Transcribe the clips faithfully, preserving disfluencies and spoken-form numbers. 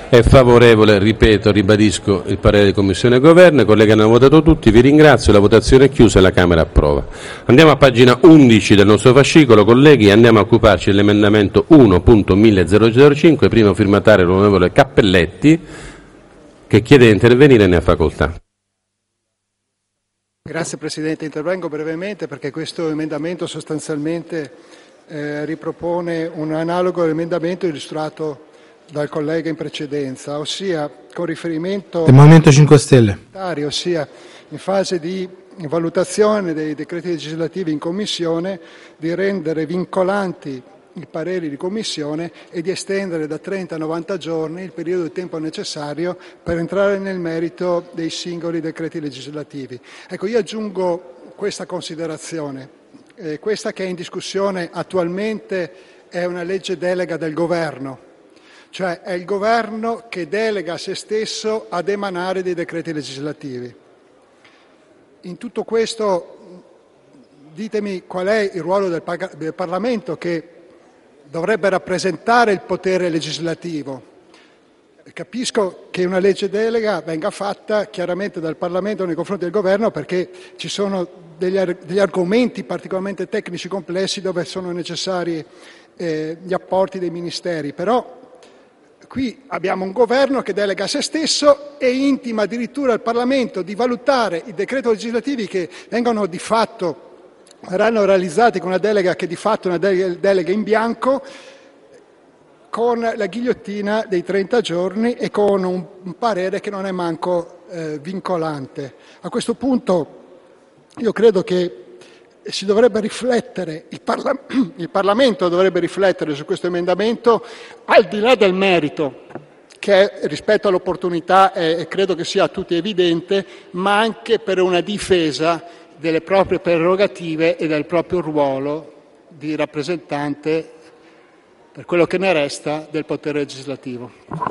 È favorevole, ripeto, ribadisco il parere di Commissione e Governo. I colleghi hanno votato tutti, vi ringrazio, la votazione è chiusa e la Camera approva. Andiamo a pagina undici del nostro fascicolo, colleghi, andiamo a occuparci dell'emendamento uno punto millecinque, primo firmatario l'onorevole Cappelletti, che chiede di intervenire, ne ha facoltà. Grazie Presidente, intervengo brevemente perché questo emendamento sostanzialmente eh, ripropone un analogo emendamento illustrato dal collega in precedenza, ossia con riferimento del Movimento cinque Stelle, ossia in fase di valutazione dei decreti legislativi in Commissione, di rendere vincolanti i pareri di Commissione e di estendere da trenta a novanta giorni il periodo di tempo necessario per entrare nel merito dei singoli decreti legislativi. Ecco, io aggiungo questa considerazione. Eh, questa che è in discussione attualmente è una legge delega del Governo, cioè è il Governo che delega a se stesso ad emanare dei decreti legislativi. In tutto questo ditemi qual è il ruolo del, del Parlamento, che dovrebbe rappresentare il potere legislativo. Capisco che una legge delega venga fatta chiaramente dal Parlamento nei confronti del Governo perché ci sono degli, degli argomenti particolarmente tecnici complessi dove sono necessari eh, gli apporti dei ministeri, però qui abbiamo un Governo che delega a se stesso e intima addirittura al Parlamento di valutare i decreti legislativi che vengono di fatto, verranno realizzati con una delega che di fatto è una delega in bianco, con la ghigliottina dei trenta giorni e con un, un parere che non è manco eh, vincolante. A questo punto io credo che si dovrebbe riflettere, il, Parla- il Parlamento dovrebbe riflettere su questo emendamento, al di là del merito, che rispetto all'opportunità è, credo che sia a tutti evidente, ma anche per una difesa delle proprie prerogative e del proprio ruolo di rappresentante, per quello che ne resta, del potere legislativo.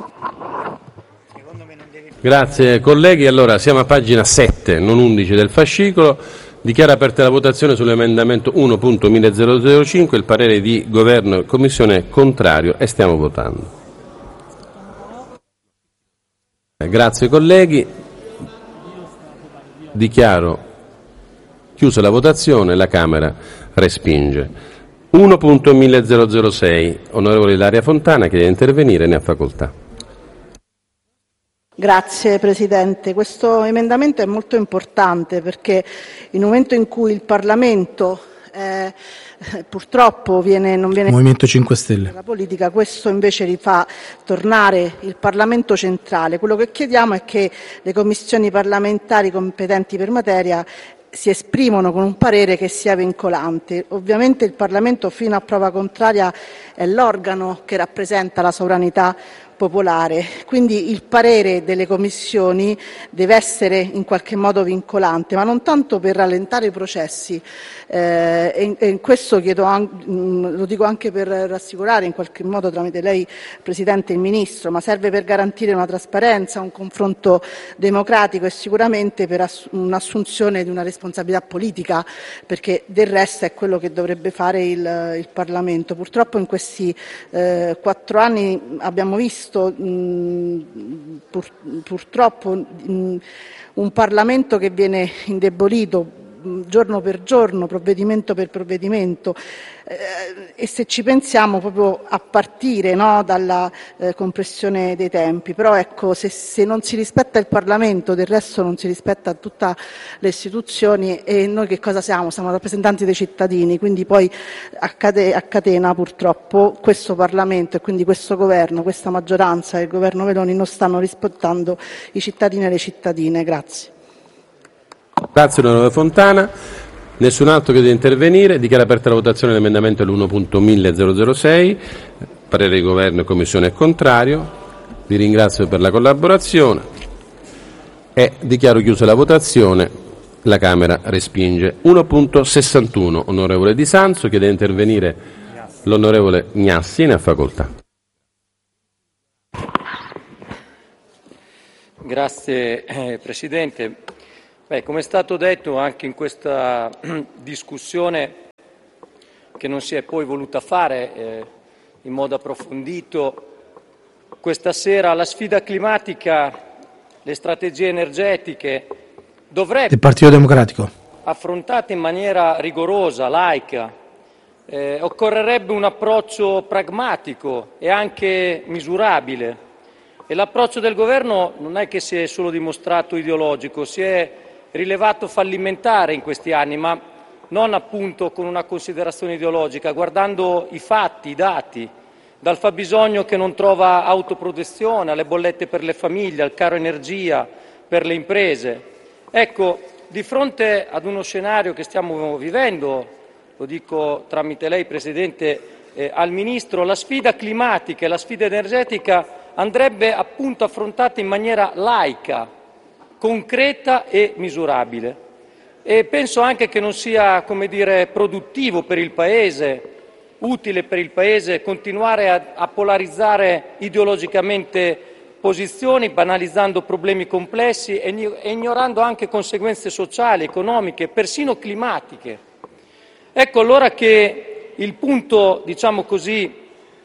Grazie colleghi, allora siamo a pagina sette, non undici del fascicolo. Dichiaro aperta la votazione sull'emendamento uno punto millecinque, il parere di Governo e Commissione è contrario e stiamo votando. Grazie colleghi, dichiaro chiusa la votazione, la Camera respinge. uno punto millecinquecentosei, onorevole Ilaria Fontana, chiede di intervenire, ne ha facoltà. Grazie Presidente. Questo emendamento è molto importante perché in un momento in cui il Parlamento eh, purtroppo viene, non viene Movimento cinque Stelle, la politica, questo invece rifà tornare il Parlamento centrale. Quello che chiediamo è che le commissioni parlamentari competenti per materia si esprimono con un parere che sia vincolante. Ovviamente il Parlamento, fino a prova contraria, è l'organo che rappresenta la sovranità popolare, quindi il parere delle commissioni deve essere in qualche modo vincolante, ma non tanto per rallentare i processi, eh, e, e in questo chiedo, lo dico anche per rassicurare in qualche modo tramite lei Presidente il Ministro, ma serve per garantire una trasparenza, un confronto democratico e sicuramente per ass- un'assunzione di una responsabilità politica, perché del resto è quello che dovrebbe fare il, il Parlamento. Purtroppo in questi eh, quattro anni abbiamo visto Mh, pur, purtroppo mh, un Parlamento che viene indebolito giorno per giorno, provvedimento per provvedimento, eh, e se ci pensiamo proprio a partire, no, dalla eh, compressione dei tempi. Però ecco, se, se non si rispetta il Parlamento, del resto non si rispetta tutte le istituzioni, e noi che cosa siamo? Siamo rappresentanti dei cittadini, quindi poi a, cate, a catena purtroppo questo Parlamento e quindi questo Governo, questa maggioranza e il Governo Meloni non stanno rispettando i cittadini e le cittadine. Grazie. Grazie onorevole Fontana. Nessun altro che deve intervenire. Dichiaro aperta la votazione dell'emendamento uno punto millecinquecentosei. Parere di Governo e Commissione è contrario. Vi ringrazio per la collaborazione e dichiaro chiusa la votazione. La Camera respinge. uno punto sessantuno, onorevole Di Sanzo, chiede di intervenire l'onorevole Gnassi, ne ha facoltà. Grazie eh, Presidente. Beh, come è stato detto anche in questa discussione, che non si è poi voluta fare eh, in modo approfondito, questa sera, la sfida climatica, le strategie energetiche dovrebbero del Partito Democratico, affrontate in maniera rigorosa, laica. Eh, occorrerebbe un approccio pragmatico e anche misurabile. E l'approccio del Governo non è che si è solo dimostrato ideologico, si è rilevato fallimentare in questi anni, ma non appunto con una considerazione ideologica, guardando i fatti, i dati, dal fabbisogno che non trova autoproduzione, alle bollette per le famiglie, al caro energia per le imprese. Ecco, di fronte ad uno scenario che stiamo vivendo, lo dico tramite lei Presidente eh, al Ministro, la sfida climatica e la sfida energetica andrebbe appunto affrontata in maniera laica, concreta e misurabile. E penso anche che non sia, come dire, produttivo per il Paese, utile per il Paese continuare a, a polarizzare ideologicamente posizioni, banalizzando problemi complessi e, e ignorando anche conseguenze sociali, economiche, persino climatiche. Ecco allora che il punto, diciamo così,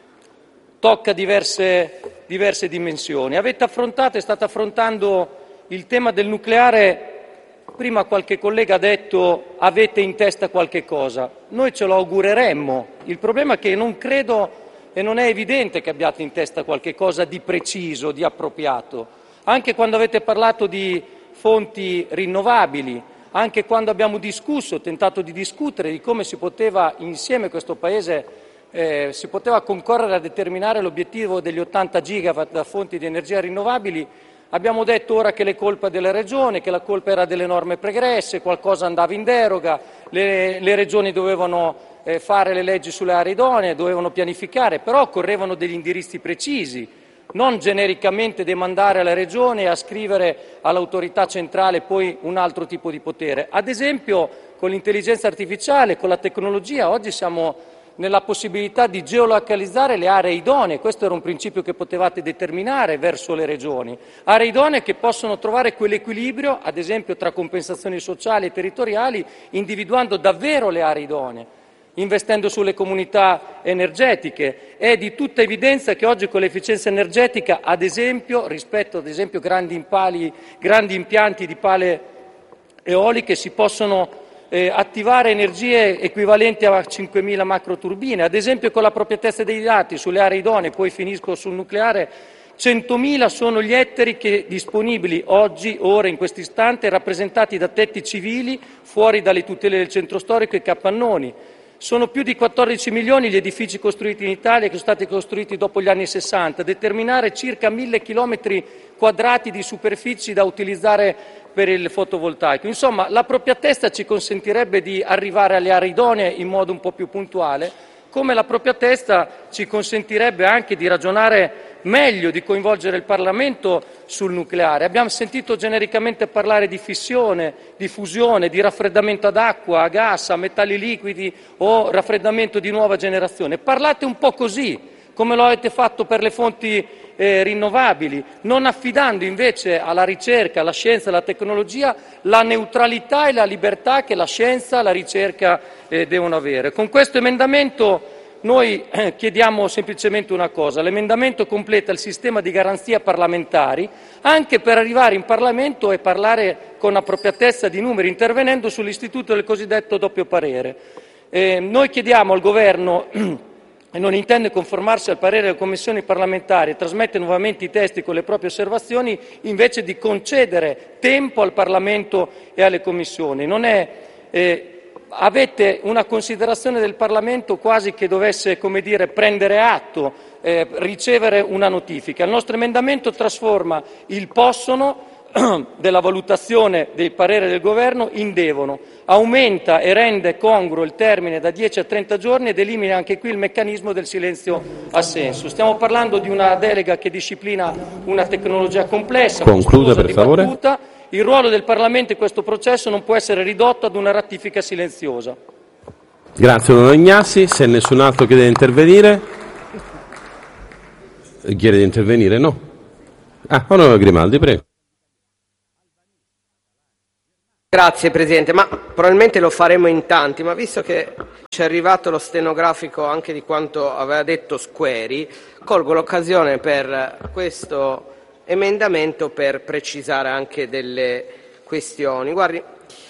tocca diverse, diverse dimensioni. Avete affrontato e state affrontando il tema del nucleare. Prima qualche collega ha detto avete in testa qualche cosa. Noi ce lo augureremmo. Il problema è che non credo e non è evidente che abbiate in testa qualche cosa di preciso, di appropriato. Anche quando avete parlato di fonti rinnovabili, anche quando abbiamo discusso, tentato di discutere di come si poteva insieme questo Paese Eh, si poteva concorrere a determinare l'obiettivo degli ottanta gigawatt da fonti di energia rinnovabili, abbiamo detto ora che le colpe delle regioni, che la colpa era delle norme pregresse, qualcosa andava in deroga, le, le regioni dovevano eh, fare le leggi sulle aree idonee, dovevano pianificare, però occorrevano degli indirizzi precisi, non genericamente demandare alle regioni e ascrivere all'autorità centrale poi un altro tipo di potere. Ad esempio con l'intelligenza artificiale, con la tecnologia, oggi siamo nella possibilità di geolocalizzare le aree idonee. Questo era un principio che potevate determinare verso le regioni. Aree idonee che possono trovare quell'equilibrio, ad esempio tra compensazioni sociali e territoriali, individuando davvero le aree idonee, investendo sulle comunità energetiche. È di tutta evidenza che oggi con l'efficienza energetica, ad esempio, rispetto ad esempio grandi impali, grandi impianti di pale eoliche, si possono Eh, attivare energie equivalenti a cinquemila macroturbine, ad esempio con l'appropriatezza dei dati sulle aree idonee, poi finisco sul nucleare, centomila sono gli ettari che disponibili oggi, ora, in questo istante, rappresentati da tetti civili fuori dalle tutele del centro storico e capannoni. Sono più di quattordici milioni gli edifici costruiti in Italia che sono stati costruiti dopo gli anni sessanta, determinare circa mille chilometri quadrati di superfici da utilizzare per il fotovoltaico. Insomma, l'appropriatezza ci consentirebbe di arrivare alle aree idonee in modo un po' più puntuale, come l'appropriatezza ci consentirebbe anche di ragionare meglio, di coinvolgere il Parlamento sul nucleare. Abbiamo sentito genericamente parlare di fissione, di fusione, di raffreddamento ad acqua, a gas, a metalli liquidi o raffreddamento di nuova generazione. Parlate un po' così, come lo avete fatto per le fonti eh, rinnovabili, non affidando invece alla ricerca, alla scienza e alla tecnologia la neutralità e la libertà che la scienza e la ricerca eh, devono avere. Con questo emendamento noi eh, chiediamo semplicemente una cosa: l'emendamento completa il sistema di garanzia parlamentari anche per arrivare in Parlamento e parlare con appropriatezza di numeri, intervenendo sull'istituto del cosiddetto doppio parere. Eh, noi chiediamo al Governo e non intende conformarsi al parere delle commissioni parlamentari e trasmette nuovamente i testi con le proprie osservazioni, invece di concedere tempo al Parlamento e alle commissioni. Non è, eh, avete una considerazione del Parlamento quasi che dovesse, come dire, prendere atto, eh, ricevere una notifica. Il nostro emendamento trasforma il possono della valutazione del parere del Governo in devono, aumenta e rende congruo il termine da dieci a trenta giorni ed elimina anche qui il meccanismo del silenzio assenso. Stiamo parlando di una delega che disciplina una tecnologia complessa, concluda per favore. Dibattuta. Il ruolo del Parlamento in questo processo non può essere ridotto ad una ratifica silenziosa. Grazie onorevole Ignazzi. Se nessun altro chiede di intervenire, chiede di intervenire? No. Ah, onorevole Grimaldi, prego. Grazie Presidente, ma probabilmente lo faremo in tanti, ma visto che ci è arrivato lo stenografico anche di quanto aveva detto Squeri, colgo l'occasione per questo emendamento per precisare anche delle questioni. Guardi,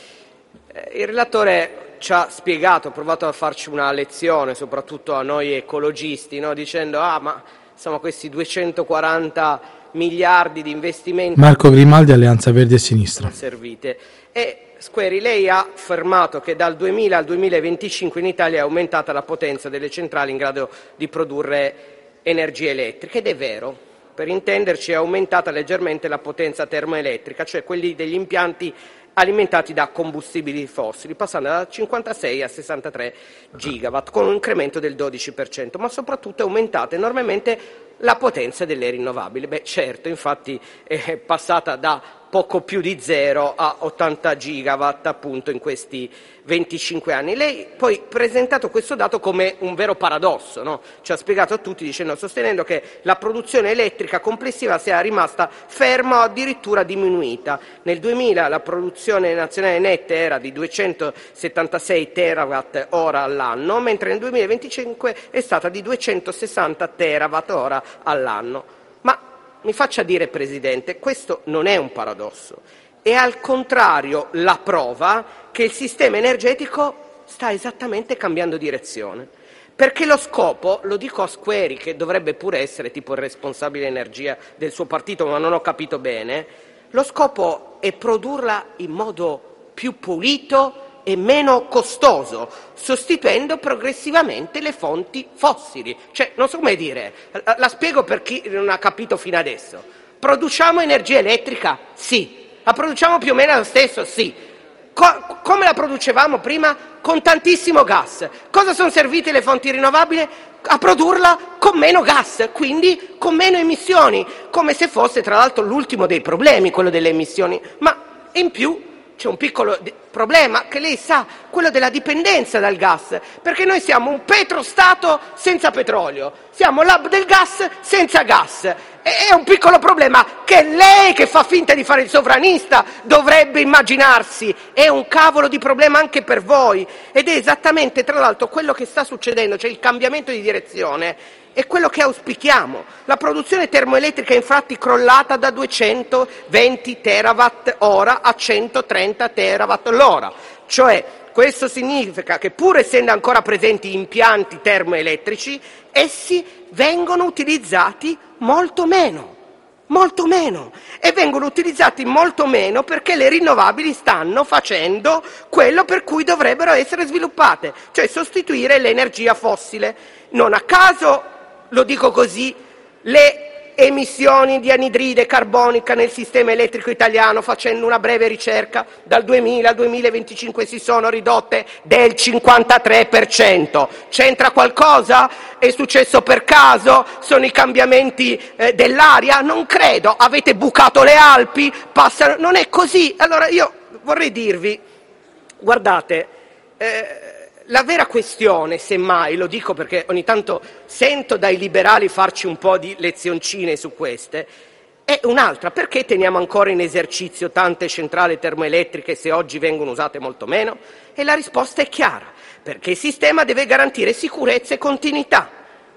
il relatore ci ha spiegato, ha provato a farci una lezione, soprattutto a noi ecologisti, no? Dicendo ah ma insomma questi duecentoquaranta miliardi di investimenti. Marco Grimaldi, Alleanza Verdi e Sinistra. Servite. E Squeri, lei ha affermato che dal duemila al duemilaventicinque in Italia è aumentata la potenza delle centrali in grado di produrre energia elettrica, ed è vero. Per intenderci, è aumentata leggermente la potenza termoelettrica, cioè quelli degli impianti alimentati da combustibili fossili, passando da cinquantasei a sessantatré gigawatt, con un incremento del dodici per cento, ma soprattutto è aumentata enormemente la potenza delle rinnovabili. Beh, certo, infatti è passata da poco più di zero a ottanta gigawatt appunto in questi venticinque anni. Lei poi ha presentato questo dato come un vero paradosso, no? Ci ha spiegato a tutti dicendo, sostenendo che la produzione elettrica complessiva sia rimasta ferma o addirittura diminuita. Nel duemila la produzione nazionale netta era di duecentosettantasei terawatt ora all'anno, mentre nel duemilaventicinque è stata di duecentosessanta terawatt ora all'anno. Ma mi faccia dire, Presidente, questo non è un paradosso, è al contrario la prova che il sistema energetico sta esattamente cambiando direzione. Perché lo scopo, lo dico a Squeri, che dovrebbe pure essere tipo il responsabile energia del suo partito, ma non ho capito bene, lo scopo è produrla in modo più pulito e meno costoso, sostituendo progressivamente le fonti fossili. Cioè, non so come dire, la, la spiego per chi non ha capito fino adesso. Produciamo energia elettrica? Sì. La produciamo più o meno lo stesso? Sì. Co- come la producevamo prima? Con tantissimo gas. Cosa sono servite le fonti rinnovabili? A produrla con meno gas, quindi con meno emissioni, come se fosse tra l'altro l'ultimo dei problemi, quello delle emissioni. Ma in più c'è un piccolo problema che lei sa, quello della dipendenza dal gas, perché noi siamo un petrostato senza petrolio, siamo l'hub del gas senza gas. E è un piccolo problema che lei, che fa finta di fare il sovranista, dovrebbe immaginarsi. È un cavolo di problema anche per voi, ed è esattamente tra l'altro quello che sta succedendo, cioè il cambiamento di direzione è quello che auspichiamo. La produzione termoelettrica è infatti crollata da duecentoventi terawatt ora a centotrenta terawatt l'ora, cioè questo significa che pur essendo ancora presenti impianti termoelettrici, essi vengono utilizzati molto meno, molto meno, e vengono utilizzati molto meno perché le rinnovabili stanno facendo quello per cui dovrebbero essere sviluppate, cioè sostituire l'energia fossile. Non a caso, lo dico così, le emissioni di anidride carbonica nel sistema elettrico italiano, facendo una breve ricerca, dal duemila al duemilaventicinque si sono ridotte del cinquantatré per cento. C'entra qualcosa? È successo per caso? Sono i cambiamenti eh, dell'aria? Non credo. Avete bucato le Alpi? Passano... Non è così. Allora io vorrei dirvi, guardate, eh, la vera questione, semmai, lo dico perché ogni tanto sento dai liberali farci un po' di lezioncine su queste, è un'altra. Perché teniamo ancora in esercizio tante centrali termoelettriche se oggi vengono usate molto meno? E la risposta è chiara, perché il sistema deve garantire sicurezza e continuità,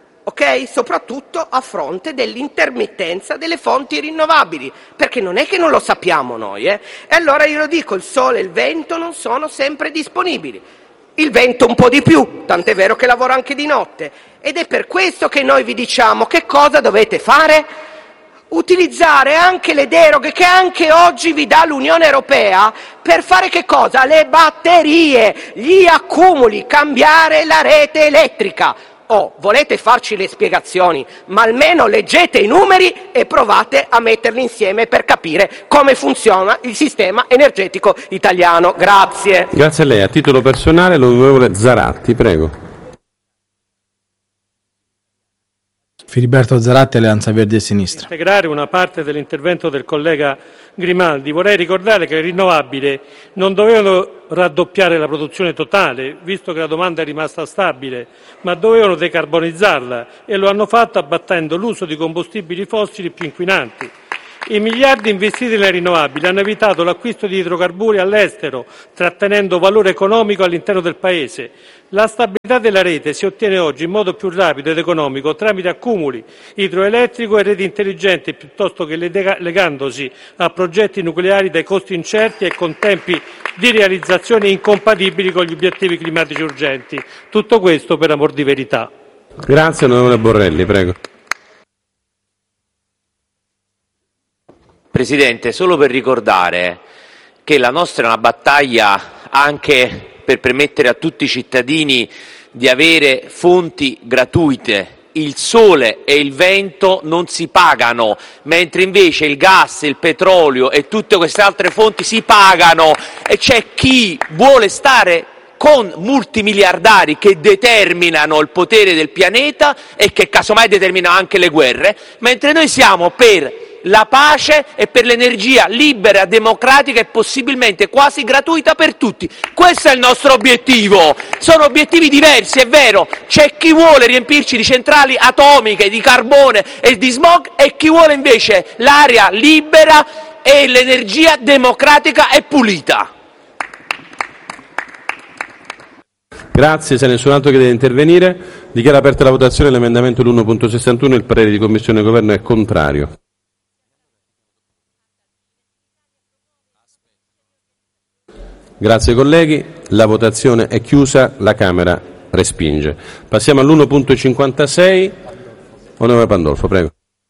ok? Soprattutto a fronte dell'intermittenza delle fonti rinnovabili, perché non è che non lo sappiamo noi, eh? E allora io lo dico, il sole e il vento non sono sempre disponibili. Il vento un po' di più, tant'è vero che lavora anche di notte, ed è per questo che noi vi diciamo che cosa dovete fare? Utilizzare anche le deroghe che anche oggi vi dà l'Unione Europea per fare che cosa? Le batterie, gli accumuli, cambiare la rete elettrica. Oh, volete farci le spiegazioni, ma almeno leggete i numeri e provate a metterli insieme per capire come funziona il sistema energetico italiano. Grazie. Grazie a lei. A titolo personale l'onorevole Zaratti, prego. Filiberto Zaratti, Alleanza Verdi e Sinistra. Integrare una parte dell'intervento del collega Grimaldi, vorrei ricordare che le rinnovabili non dovevano raddoppiare la produzione totale, visto che la domanda è rimasta stabile, ma dovevano decarbonizzarla, e lo hanno fatto abbattendo l'uso di combustibili fossili più inquinanti. I miliardi investiti nelle rinnovabili hanno evitato l'acquisto di idrocarburi all'estero, trattenendo valore economico all'interno del Paese. La stabilità della rete si ottiene oggi in modo più rapido ed economico tramite accumuli idroelettrico e reti intelligenti, piuttosto che legandosi a progetti nucleari dai costi incerti e con tempi di realizzazione incompatibili con gli obiettivi climatici urgenti. Tutto questo per amor di verità. Grazie, onorevole Borrelli, prego. Presidente, solo per ricordare che la nostra è una battaglia anche per permettere a tutti i cittadini di avere fonti gratuite. Il sole e il vento non si pagano, mentre invece il gas, il petrolio e tutte queste altre fonti si pagano, e c'è chi vuole stare con multimiliardari che determinano il potere del pianeta e che casomai determinano anche le guerre, mentre noi siamo per la pace e per l'energia libera, democratica e possibilmente quasi gratuita per tutti. Questo è il nostro obiettivo. Sono obiettivi diversi, è vero. C'è chi vuole riempirci di centrali atomiche, di carbone e di smog, e chi vuole invece l'aria libera e l'energia democratica e pulita. Grazie, se nessun altro chiede di intervenire, dichiaro aperta la votazione dell'emendamento l'uno punto sessantuno, il parere di Commissione e Governo è contrario. Grazie colleghi, la votazione è chiusa, la Camera respinge. Passiamo all'uno punto cinquantasei, onorevole Pandolfo, prego.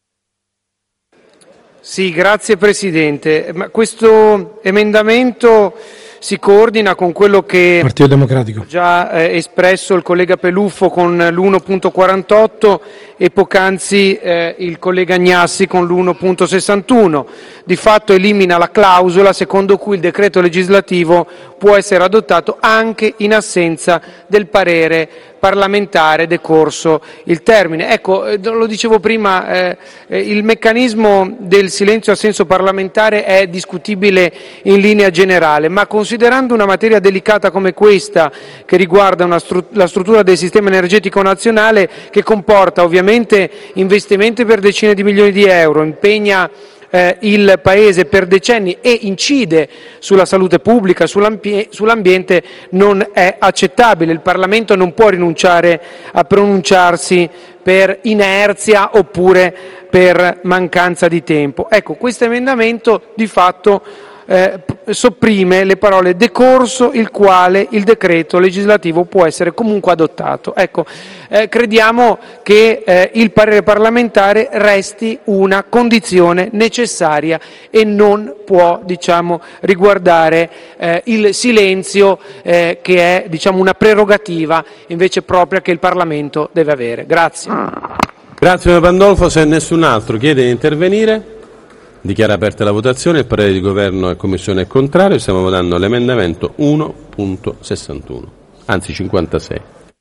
Sì, grazie Presidente. Ma questo emendamento si coordina con quello che Partito Democratico ha già eh, espresso il collega Peluffo con l'uno punto quarantotto e poc'anzi eh, il collega Gnassi con l'uno punto sessantuno. Di fatto elimina la clausola secondo cui il decreto legislativo può essere adottato anche in assenza del parere parlamentare decorso il termine. Ecco, eh, lo dicevo prima, eh, eh, il meccanismo del silenzio assenso parlamentare è discutibile in linea generale, ma considerando una materia delicata come questa, che riguarda una stru- la struttura del sistema energetico nazionale, che comporta ovviamente investimenti per decine di milioni di euro, impegna Eh, il Paese per decenni e incide sulla salute pubblica, sull'ambi- sull'ambiente, non è accettabile. Il Parlamento non può rinunciare a pronunciarsi per inerzia oppure per mancanza di tempo. Ecco, questo emendamento di fatto eh, sopprime le parole decorso il quale il decreto legislativo può essere comunque adottato. Ecco, eh, crediamo che eh, il parere parlamentare resti una condizione necessaria e non può, diciamo, riguardare eh, il silenzio eh, che è, diciamo, una prerogativa invece propria che il Parlamento deve avere. Grazie. Grazie onorevole Pandolfo, se nessun altro chiede di intervenire, dichiara aperta la votazione, il parere di Governo e Commissione è contrario, stiamo votando l'emendamento uno punto sessantuno, anzi cinquantasei.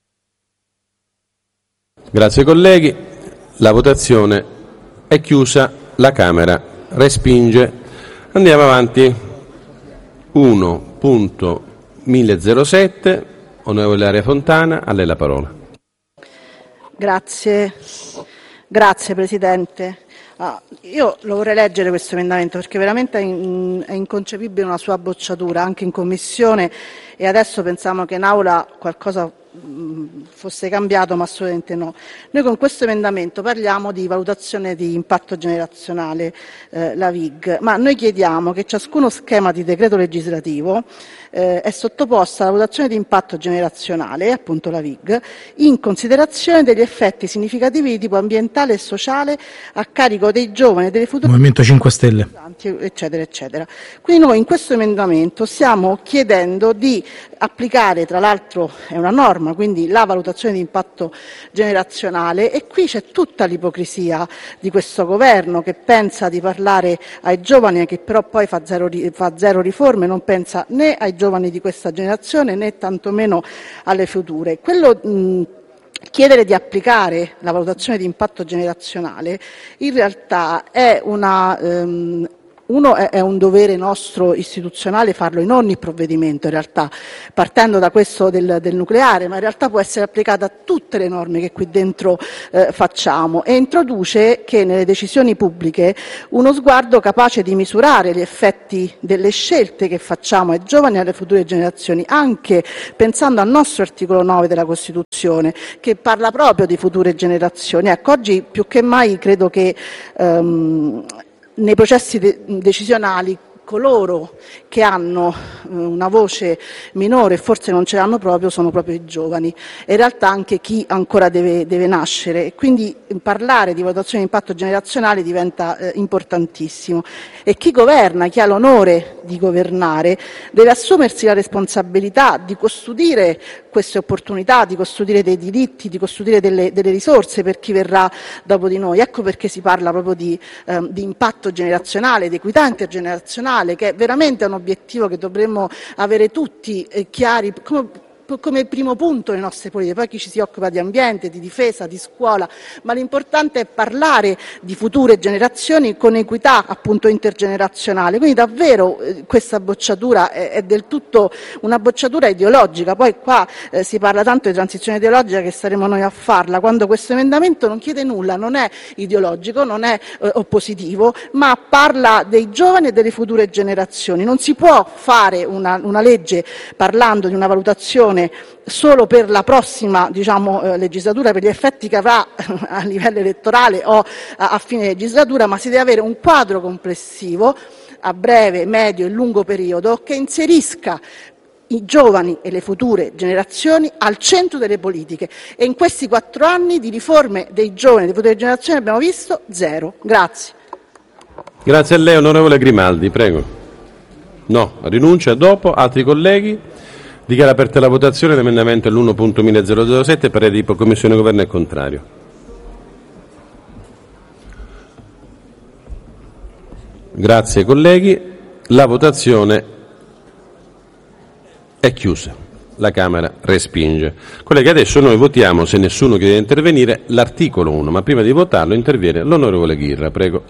Grazie colleghi, la votazione è chiusa, la Camera respinge. Andiamo avanti. uno punto milleserossette, onorevole Aria Fontana, a lei la parola. Grazie, grazie Presidente. Ah, io lo vorrei leggere questo emendamento perché veramente è, in, è inconcepibile una sua bocciatura anche in Commissione, e adesso pensiamo che in Aula qualcosa mh, fosse cambiato, ma assolutamente no. Noi con questo emendamento parliamo di valutazione di impatto generazionale, eh, la V I G, ma noi chiediamo che ciascuno schema di decreto legislativo eh, è sottoposto alla valutazione di impatto generazionale, appunto la V I G, in considerazione degli effetti significativi di tipo ambientale e sociale a carico dei giovani e delle future Movimento cinque Stelle, eccetera, eccetera. Quindi noi in questo emendamento stiamo chiedendo di applicare, tra l'altro è una norma, quindi la valutazione di impatto generazionale, e qui c'è tutta l'ipocrisia di questo governo che pensa di parlare ai giovani e che però poi fa zero, fa zero riforme, non pensa né ai giovani di questa generazione né tantomeno alle future. Quello, mh, Chiedere di applicare la valutazione di impatto generazionale in realtà è una, um, uno è, è un dovere nostro istituzionale farlo in ogni provvedimento, in realtà, partendo da questo del, del nucleare, ma in realtà può essere applicata a tutte le norme che qui dentro eh, facciamo, e introduce che nelle decisioni pubbliche uno sguardo capace di misurare gli effetti delle scelte che facciamo ai giovani e alle future generazioni, anche pensando al nostro articolo nove della Costituzione, che parla proprio di future generazioni. Ecco, oggi più che mai credo che ehm, nei processi de- decisionali coloro che hanno eh, una voce minore e forse non ce l'hanno proprio sono proprio i giovani, e in realtà anche chi ancora deve, deve nascere, e quindi parlare di valutazione di impatto generazionale diventa eh, importantissimo, e chi governa, chi ha l'onore di governare, deve assumersi la responsabilità di custodire queste opportunità, di custodire dei diritti, di custodire delle, delle risorse per chi verrà dopo di noi. Ecco perché si parla proprio di, ehm, di impatto generazionale, di equità intergenerazionale, che è veramente un obiettivo che dovremmo avere tutti eh, chiari come, come primo punto nelle nostre politiche. Poi chi ci si occupa di ambiente, di difesa, di scuola, ma l'importante è parlare di future generazioni con equità appunto intergenerazionale. Quindi davvero eh, questa bocciatura è, è del tutto una bocciatura ideologica. Poi qua eh, si parla tanto di transizione ideologica, che saremo noi a farla, quando questo emendamento non chiede nulla, non è ideologico, non è eh, oppositivo, ma parla dei giovani e delle future generazioni. Non si può fare una, una legge parlando di una valutazione solo per la prossima diciamo, eh, legislatura, per gli effetti che avrà a livello elettorale o a, a fine legislatura, ma si deve avere un quadro complessivo a breve, medio e lungo periodo che inserisca i giovani e le future generazioni al centro delle politiche, e in questi quattro anni di riforme dei giovani e delle future generazioni abbiamo visto zero. Grazie. Grazie a lei, onorevole Grimaldi, prego. No, rinuncia dopo. Altri colleghi? Dichiara aperta la votazione. L'emendamento è l'uno punto millezenosette, parere di Commissione Governo è contrario. Grazie colleghi, la votazione è chiusa. La Camera respinge. Colleghi, adesso noi votiamo, se nessuno chiede di intervenire, l'articolo uno, ma prima di votarlo interviene l'onorevole Ghirra, prego.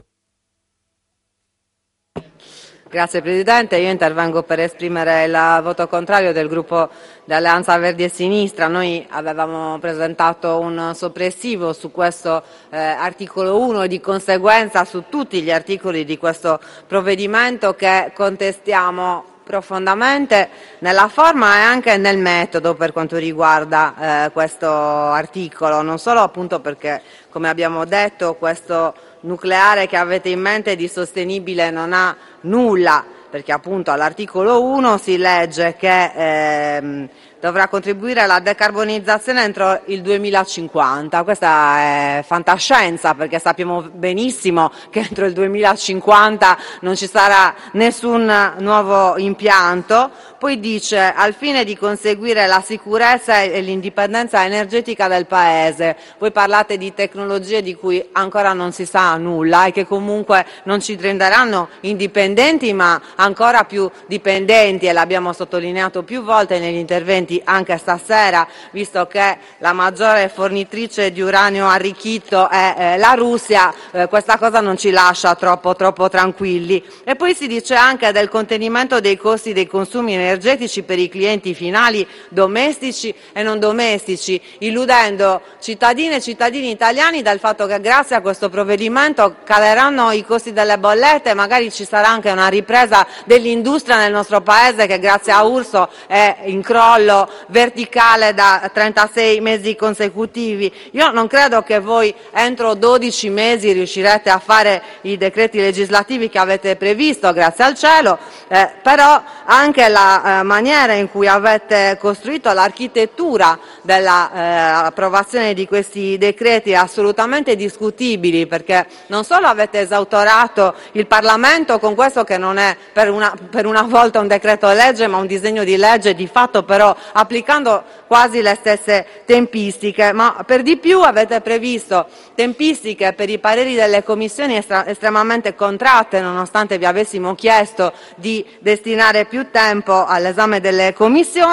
Grazie Presidente, io intervengo per esprimere il voto contrario del gruppo di Alleanza Verdi e Sinistra. Noi avevamo presentato un soppressivo su questo eh, articolo uno e di conseguenza su tutti gli articoli di questo provvedimento, che contestiamo profondamente nella forma e anche nel metodo per quanto riguarda eh, questo articolo, non solo appunto perché, come abbiamo detto, questo nucleare che avete in mente di sostenibile non ha nulla, perché appunto all'articolo uno si legge che ehm, dovrà contribuire alla decarbonizzazione entro il duemilacinquanta. Questa è fantascienza, perché sappiamo benissimo che entro il duemilacinquanta non ci sarà nessun nuovo impianto. Poi dice: al fine di conseguire la sicurezza e l'indipendenza energetica del Paese. Voi parlate di tecnologie di cui ancora non si sa nulla e che comunque non ci renderanno indipendenti, ma ancora più dipendenti, e l'abbiamo sottolineato più volte negli interventi anche stasera, visto che la maggiore fornitrice di uranio arricchito è eh, la Russia. Eh, questa cosa non ci lascia troppo, troppo tranquilli. E poi si dice anche del contenimento dei costi dei consumi energetici per i clienti finali domestici e non domestici, illudendo cittadine e cittadini italiani del fatto che grazie a questo provvedimento caleranno i costi delle bollette, magari ci sarà anche una ripresa dell'industria nel nostro Paese, che grazie a Urso è in crollo verticale da trentasei mesi consecutivi. Io non credo che voi entro dodici mesi riuscirete a fare i decreti legislativi che avete previsto, grazie al cielo, eh, però anche la eh, maniera in cui avete costruito l'architettura dell'approvazione eh, di questi decreti è assolutamente discutibili, perché non solo avete esautorato il Parlamento con questo che non è per una, per una volta un decreto legge ma un disegno di legge, di fatto però applicando quasi le stesse tempistiche, ma per di più avete previsto tempistiche per i pareri delle commissioni estra- estremamente contratte, nonostante vi avessimo chiesto di destinare più tempo all'esame delle commissioni,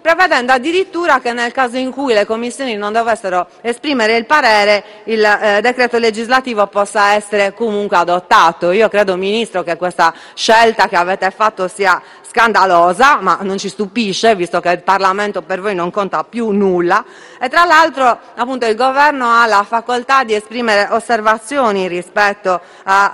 prevedendo addirittura che nel caso in cui le commissioni non dovessero esprimere il parere, il eh, decreto legislativo possa essere comunque adottato. Io credo, Ministro, che questa scelta che avete fatto sia scandalosa, ma non ci stupisce, visto che il Parlamento per voi non conta più nulla, e tra l'altro appunto il Governo ha la facoltà di esprimere osservazioni rispetto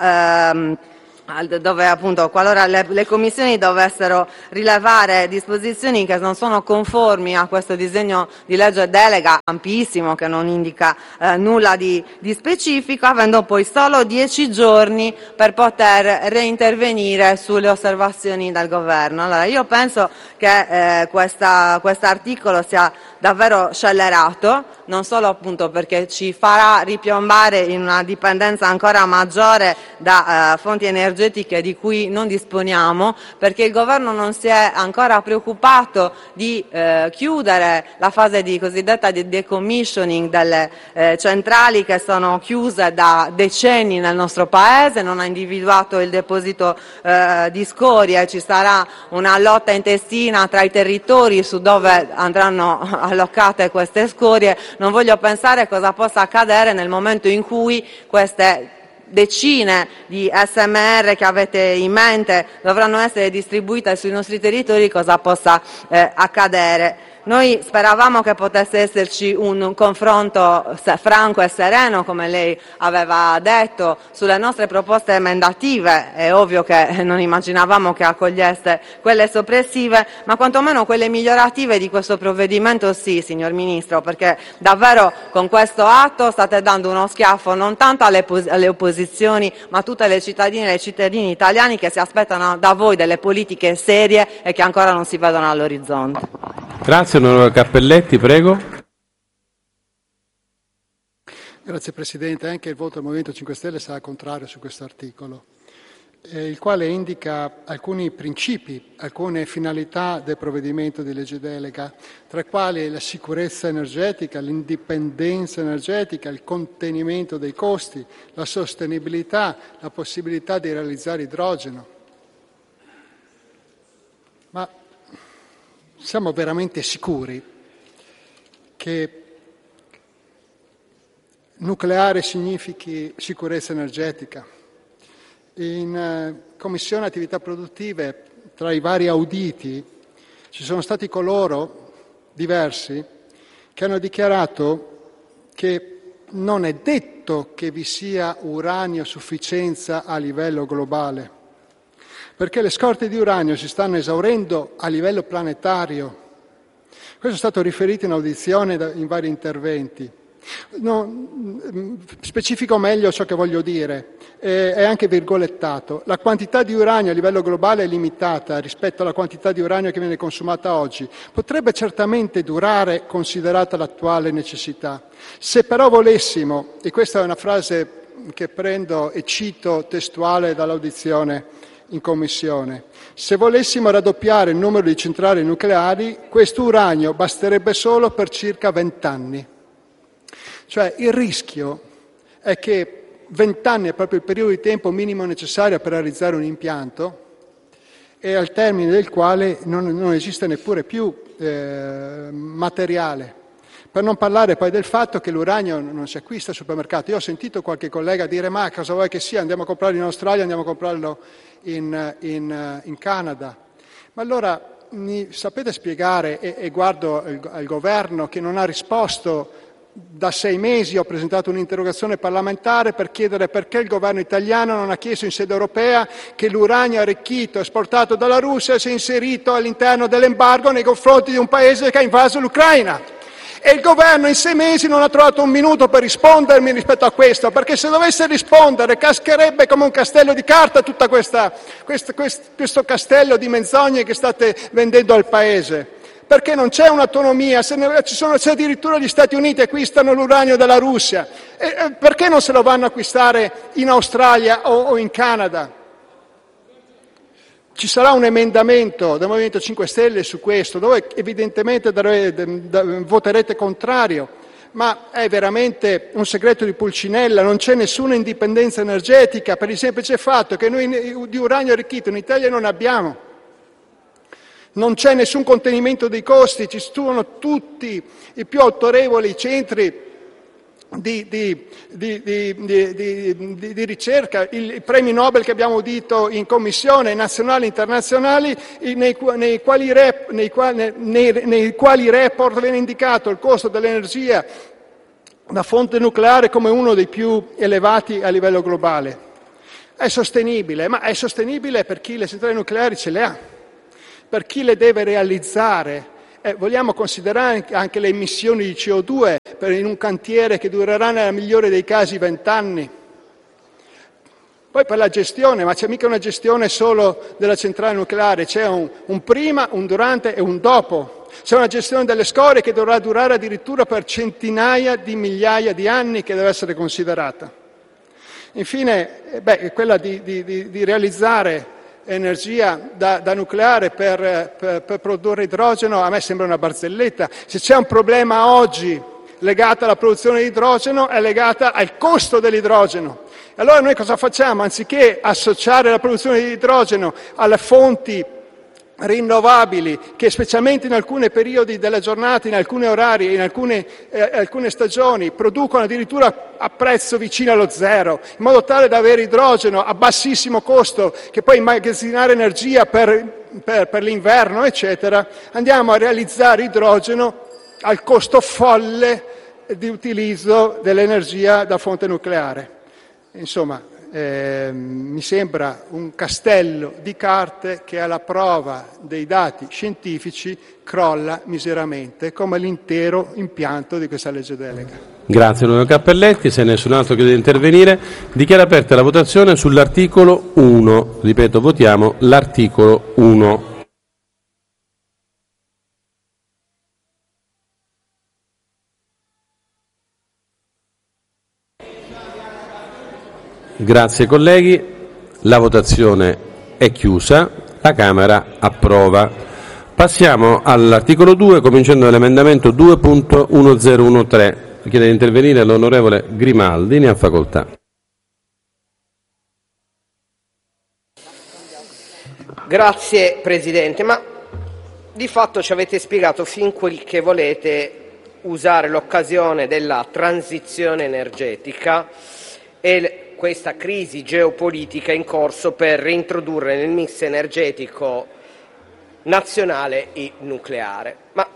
a ehm, dove appunto qualora le, le commissioni dovessero rilevare disposizioni che non sono conformi a questo disegno di legge delega ampissimo che non indica eh, nulla di, di specifico, avendo poi solo dieci giorni per poter reintervenire sulle osservazioni del governo. Allora io penso che eh, questa, quest'articolo sia davvero scellerato, non solo appunto perché ci farà ripiombare in una dipendenza ancora maggiore da eh, fonti energetiche di cui non disponiamo, perché il governo non si è ancora preoccupato di eh, chiudere la fase di cosiddetta di decommissioning delle eh, centrali che sono chiuse da decenni nel nostro paese, non ha individuato il deposito eh, di scorie, ci sarà una lotta intestina tra i territori su dove andranno allocate queste scorie. Non voglio pensare cosa possa accadere nel momento in cui queste decine di S M R che avete in mente dovranno essere distribuite sui nostri territori, cosa possa eh, accadere. Noi speravamo che potesse esserci un confronto franco e sereno, come lei aveva detto, sulle nostre proposte emendative. È ovvio che non immaginavamo che accogliesse quelle soppressive, ma quantomeno quelle migliorative di questo provvedimento sì, signor Ministro, perché davvero con questo atto state dando uno schiaffo non tanto alle, alle opposizioni, ma a tutte le cittadine e i cittadini italiani che si aspettano da voi delle politiche serie e che ancora non si vedono all'orizzonte. Grazie, onorevole Cappelletti, prego. Grazie Presidente, anche il voto del Movimento cinque Stelle sarà contrario su questo articolo, eh, il quale indica alcuni principi, alcune finalità del provvedimento di legge delega, tra i quali la sicurezza energetica, l'indipendenza energetica, il contenimento dei costi, la sostenibilità, la possibilità di realizzare idrogeno. Ma siamo veramente sicuri che nucleare significhi sicurezza energetica? In eh, Commissione Attività Produttive, tra i vari auditi, ci sono stati coloro, diversi, che hanno dichiarato che non è detto che vi sia uranio a sufficienza a livello globale, perché le scorte di uranio si stanno esaurendo a livello planetario. Questo è stato riferito in audizione in vari interventi. No, specifico meglio ciò che voglio dire, eh, è anche virgolettato. La quantità di uranio a livello globale è limitata rispetto alla quantità di uranio che viene consumata oggi. Potrebbe certamente durare, considerata l'attuale necessità. Se però volessimo, e questa è una frase che prendo e cito testuale dall'audizione in Commissione, se volessimo raddoppiare il numero di centrali nucleari, questo uranio basterebbe solo per circa vent'anni. Cioè il rischio è che vent'anni è proprio il periodo di tempo minimo necessario per realizzare un impianto e al termine del quale non, non esiste neppure più eh, materiale. Per non parlare poi del fatto che l'uranio non si acquista al supermercato. Io ho sentito qualche collega dire ma cosa vuoi che sia, andiamo a comprarlo in Australia, andiamo a comprarlo in, in, in Canada. Ma allora mi sapete spiegare, e, e guardo il, al governo che non ha risposto. Da sei mesi ho presentato un'interrogazione parlamentare per chiedere perché il governo italiano non ha chiesto in sede europea che l'uranio arricchito esportato dalla Russia sia inserito all'interno dell'embargo nei confronti di un paese che ha invaso l'Ucraina. E il governo in sei mesi non ha trovato un minuto per rispondermi rispetto a questo, perché se dovesse rispondere cascherebbe come un castello di carta tutto questa, questo, questo, questo castello di menzogne che state vendendo al paese. Perché non c'è un'autonomia, se ne, ci sono, se addirittura gli Stati Uniti acquistano l'uranio dalla Russia, e, e perché non se lo vanno a acquistare in Australia o, o in Canada? Ci sarà un emendamento del Movimento cinque Stelle su questo, dove evidentemente dare, de, de, voterete contrario, ma è veramente un segreto di Pulcinella, non c'è nessuna indipendenza energetica per il semplice fatto che noi di uranio arricchito in Italia non abbiamo. non c'è nessun contenimento dei costi, ci studiano tutti i più autorevoli centri Di, di, di, di, di ricerca, i premi Nobel che abbiamo udito in commissione, nazionali e internazionali, nei, nei, quali rep, nei, quali, nei, nei quali report viene indicato il costo dell'energia da fonte nucleare come uno dei più elevati a livello globale. È sostenibile, ma è sostenibile per chi le centrali nucleari ce le ha, per chi le deve realizzare. Eh, vogliamo considerare anche le emissioni di C O due per in un cantiere che durerà nella migliore dei casi vent'anni. Poi per la gestione, ma c'è mica una gestione solo della centrale nucleare, c'è un, un prima, un durante e un dopo. C'è una gestione delle scorie che dovrà durare addirittura per centinaia di migliaia di anni, che deve essere considerata. Infine, eh, beh, quella di, di, di, di realizzare energia da, da nucleare per, per, per produrre idrogeno a me sembra una barzelletta. Se c'è un problema oggi legato alla produzione di idrogeno è legata al costo dell'idrogeno. Allora noi cosa facciamo? Anziché associare la produzione di idrogeno alle fonti rinnovabili che specialmente in alcuni periodi della giornata, in alcuni orari, in alcune, eh, alcune stagioni producono addirittura a prezzo vicino allo zero, in modo tale da avere idrogeno a bassissimo costo che poi immagazzinare energia per, per, per l'inverno eccetera, andiamo a realizzare idrogeno al costo folle di utilizzo dell'energia da fonte nucleare. Insomma, Eh, mi sembra un castello di carte che alla prova dei dati scientifici crolla miseramente, come l'intero impianto di questa legge delega. Grazie onorevole Cappelletti, se nessun altro chiede di intervenire, dichiaro aperta la votazione sull'articolo uno. Ripeto, votiamo l'articolo uno. Grazie colleghi, la votazione è chiusa, la Camera approva. Passiamo all'articolo due, cominciando dall'emendamento due punto uno zero uno tre. Chiede di intervenire l'onorevole Grimaldi, ne ha facoltà. Grazie Presidente, ma di fatto ci avete spiegato fin quel che volete usare l'occasione della transizione energetica e questa crisi geopolitica in corso per reintrodurre nel mix energetico nazionale il nucleare. Ma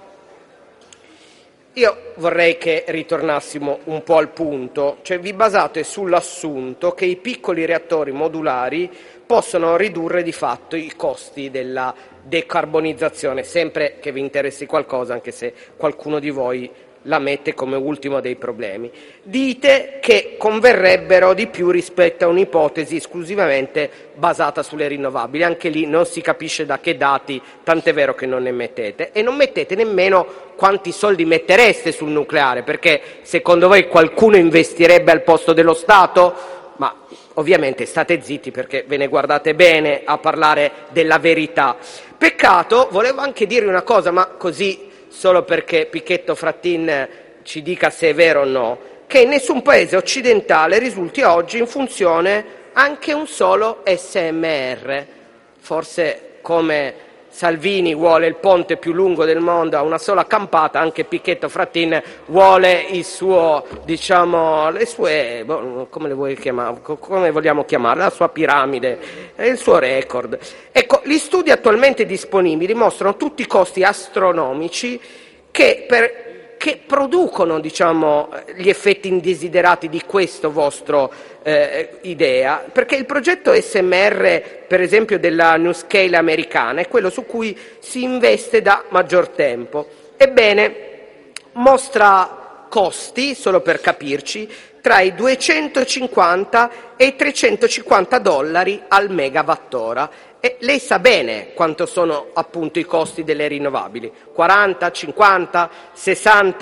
io vorrei che ritornassimo un po' al punto, cioè vi basate sull'assunto che i piccoli reattori modulari possono ridurre di fatto i costi della decarbonizzazione, sempre che vi interessi qualcosa, anche se qualcuno di voi la mette come ultimo dei problemi. Dite che converrebbero di più rispetto a un'ipotesi esclusivamente basata sulle rinnovabili. Anche lì non si capisce da che dati, tant'è vero che non ne mettete. E non mettete nemmeno quanti soldi mettereste sul nucleare, perché secondo voi qualcuno investirebbe al posto dello Stato? Ma ovviamente state zitti perché ve ne guardate bene a parlare della verità. Peccato, volevo anche dirvi una cosa, ma così solo perché Pichetto Frattin ci dica se è vero o no, che in nessun paese occidentale risulti oggi in funzione anche un solo S M R. Forse come Salvini vuole il ponte più lungo del mondo a una sola campata, anche Pichetto Frattin vuole il suo, diciamo, le sue, come le vuoi chiamare, come vogliamo chiamarla, la sua piramide, il suo record. Ecco, gli studi attualmente disponibili mostrano tutti i costi astronomici che per che producono, diciamo, gli effetti indesiderati di questo vostro eh, idea, perché il progetto S M R, per esempio della NuScale americana, è quello su cui si investe da maggior tempo. Ebbene, mostra costi, solo per capirci, tra i duecentocinquanta e i trecentocinquanta dollari al megawattora. E lei sa bene quanto sono appunto i costi delle rinnovabili, quaranta, cinquanta, sessanta?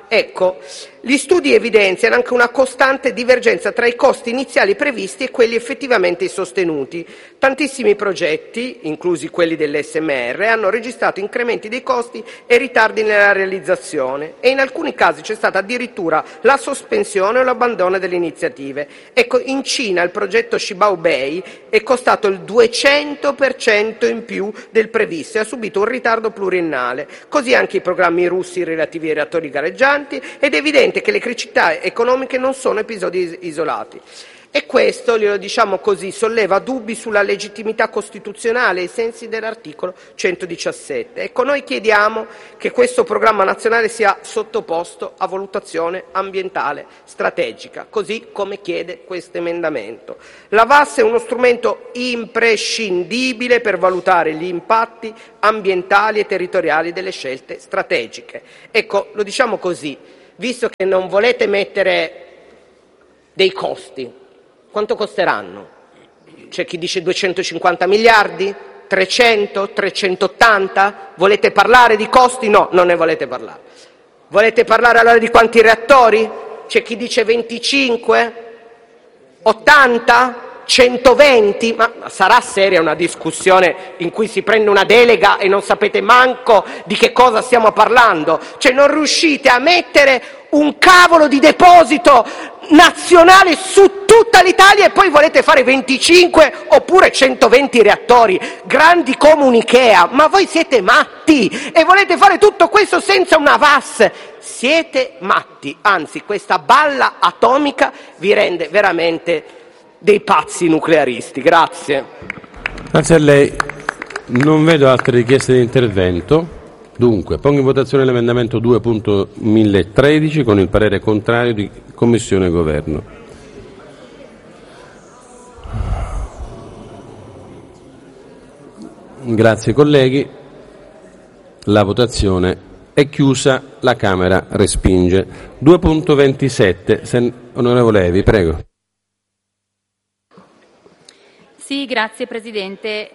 Ecco, gli studi evidenziano anche una costante divergenza tra i costi iniziali previsti e quelli effettivamente sostenuti. Tantissimi progetti, inclusi quelli dell'S M R, hanno registrato incrementi dei costi e ritardi nella realizzazione e in alcuni casi c'è stata addirittura la sospensione o l'abbandono delle iniziative. Ecco, in Cina il progetto Shibao Bay è costato il duecento per cento in più del previsto e ha subito un ritardo pluriennale, così anche i programmi russi relativi ai reattori gareggianti, ed è evidente che le criticità economiche non sono episodi isolati. E questo, glielo diciamo così, solleva dubbi sulla legittimità costituzionale ai sensi dell'articolo centodiciassette. Ecco, noi chiediamo che questo programma nazionale sia sottoposto a valutazione ambientale strategica, così come chiede questo emendamento. La V A S è uno strumento imprescindibile per valutare gli impatti ambientali e territoriali delle scelte strategiche. Ecco, lo diciamo così, visto che non volete mettere dei costi, quanto costeranno? C'è chi dice duecentocinquanta miliardi, trecento, trecentottanta? Volete parlare di costi? No, non ne volete parlare. Volete parlare allora di quanti reattori? C'è chi dice venticinque, ottanta, centoventi? Ma sarà seria una discussione in cui si prende una delega e non sapete manco di che cosa stiamo parlando? Cioè non riuscite a mettere un cavolo di deposito nazionale su tutta l'Italia e poi volete fare venticinque oppure centoventi reattori grandi come un'Ikea? Ma voi siete matti e volete fare tutto questo senza una V A S? Siete matti, anzi questa balla atomica vi rende veramente dei pazzi nuclearisti. Grazie. Grazie a lei. Non vedo altre richieste di intervento. Dunque, pongo in votazione l'emendamento due punto mille tredici con il parere contrario di Commissione e Governo. Grazie colleghi. La votazione è chiusa. La Camera respinge. due punto ventisette. Sen- Onorevole Evi, prego. Sì, grazie Presidente.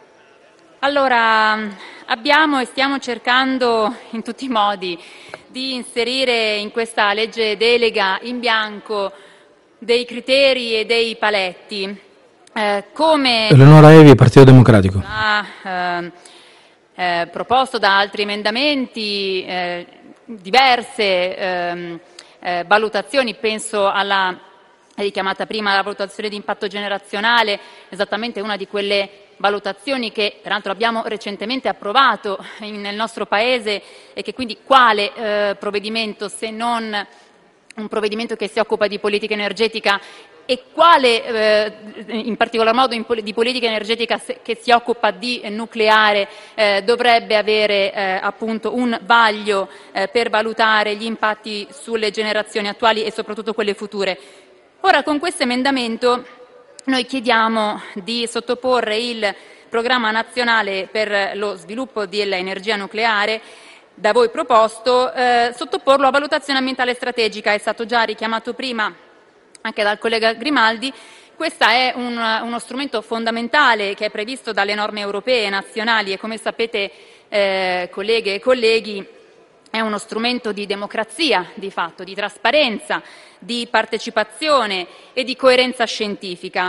Allora, abbiamo e stiamo cercando in tutti i modi di inserire in questa legge delega in bianco dei criteri e dei paletti. Eh, come Eleonora Evi, Partito Democratico. Ha, eh, eh, proposto da altri emendamenti eh, diverse eh, eh, valutazioni, penso alla richiamata prima la valutazione di impatto generazionale, esattamente una di quelle valutazioni che peraltro abbiamo recentemente approvato in, nel nostro Paese e che quindi quale eh, provvedimento se non un provvedimento che si occupa di politica energetica e quale eh, in particolar modo in pol- di politica energetica se- che si occupa di nucleare eh, dovrebbe avere eh, appunto un vaglio eh, per valutare gli impatti sulle generazioni attuali e soprattutto quelle future. Ora con questo emendamento noi chiediamo di sottoporre il programma nazionale per lo sviluppo dell'energia nucleare da voi proposto, eh, sottoporlo a valutazione ambientale strategica. È stato già richiamato prima anche dal collega Grimaldi. Questo è un, uno strumento fondamentale che è previsto dalle norme europee e nazionali e, come sapete, eh, colleghe e colleghi, è uno strumento di democrazia, di fatto, di trasparenza, di partecipazione e di coerenza scientifica.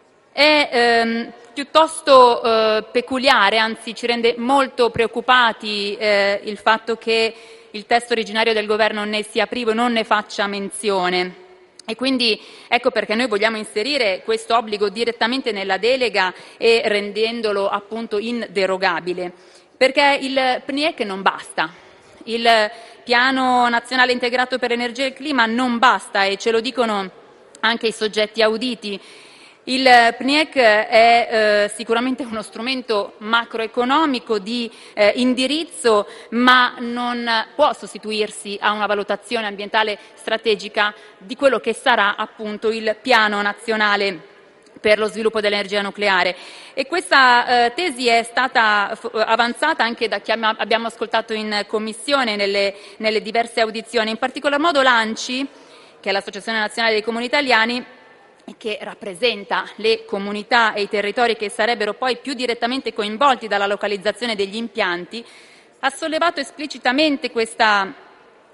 È ehm, piuttosto eh, peculiare, anzi ci rende molto preoccupati eh, il fatto che il testo originario del Governo ne sia privo e non ne faccia menzione. E quindi ecco perché noi vogliamo inserire questo obbligo direttamente nella delega e rendendolo appunto inderogabile, perché il P N I E C non basta. Il Piano Nazionale Integrato per l'Energia e il Clima non basta e ce lo dicono anche i soggetti auditi. Il P N I E C è eh, sicuramente uno strumento macroeconomico di eh, indirizzo, ma non può sostituirsi a una valutazione ambientale strategica di quello che sarà appunto il Piano Nazionale per lo sviluppo dell'energia nucleare. E questa eh, tesi è stata f- avanzata anche da chi abbiamo ascoltato in Commissione nelle, nelle diverse audizioni, in particolar modo l'ANCI, che è l'Associazione Nazionale dei Comuni Italiani, che rappresenta le comunità e i territori che sarebbero poi più direttamente coinvolti dalla localizzazione degli impianti, ha sollevato esplicitamente questa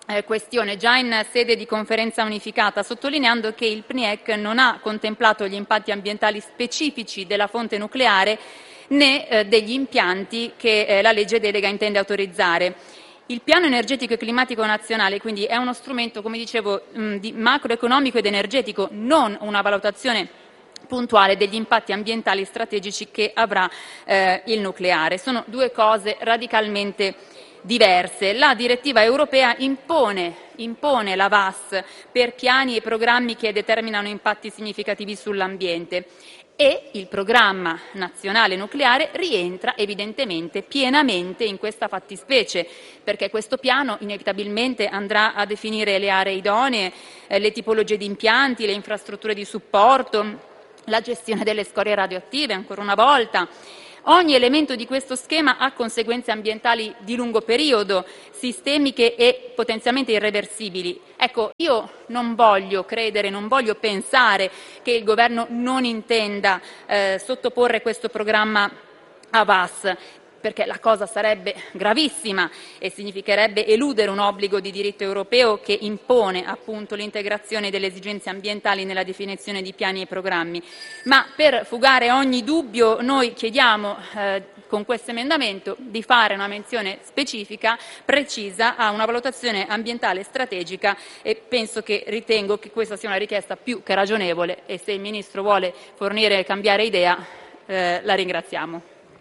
eh, questione già in sede di conferenza unificata, sottolineando che il P N I E C non ha contemplato gli impatti ambientali specifici della fonte nucleare né eh, degli impianti che eh, la legge delega intende autorizzare. Il piano energetico e climatico nazionale quindi è uno strumento, come dicevo, mh, di macroeconomico ed energetico, non una valutazione puntuale degli impatti ambientali strategici che avrà eh, il nucleare. Sono due cose radicalmente diverse. La direttiva europea impone, impone la V A S per piani e programmi che determinano impatti significativi sull'ambiente e il programma nazionale nucleare rientra evidentemente pienamente in questa fattispecie, perché questo piano inevitabilmente andrà a definire le aree idonee, eh, le tipologie di impianti, le infrastrutture di supporto, la gestione delle scorie radioattive, ancora una volta. Ogni elemento di questo schema ha conseguenze ambientali di lungo periodo, sistemiche e potenzialmente irreversibili. Ecco, io non voglio credere, non voglio pensare che il Governo non intenda eh, sottoporre questo programma a V A S, perché la cosa sarebbe gravissima e significherebbe eludere un obbligo di diritto europeo che impone appunto l'integrazione delle esigenze ambientali nella definizione di piani e programmi. Ma per fugare ogni dubbio noi chiediamo eh, con questo emendamento di fare una menzione specifica, precisa, a una valutazione ambientale strategica e penso che ritengo che questa sia una richiesta più che ragionevole e se il Ministro vuole fornire e cambiare idea eh, la ringraziamo.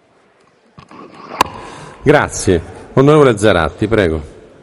Grazie. Onorevole Zaratti, prego.